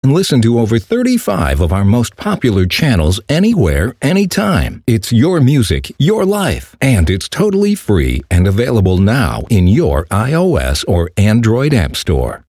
and listen to over 35 of our most popular channels anywhere, anytime. It's your music, your life, and it's totally free and available now in your iOS or Android App Store.